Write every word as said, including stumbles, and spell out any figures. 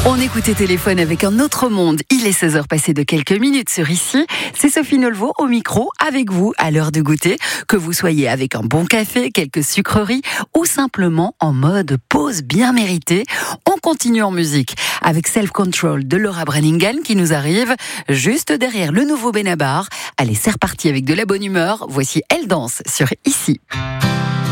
On écoutait Téléphone avec un autre monde. Il est seize heures passées de quelques minutes sur Ici. C'est Sophie Nolvo au micro avec vous à l'heure de goûter. Que vous soyez avec un bon café, quelques sucreries ou simplement en mode pause bien méritée, on continue en musique avec Self Control de Laura Branigan qui nous arrive juste derrière le nouveau Benabar. Allez, c'est reparti avec de la bonne humeur. Voici Elle danse sur Ici.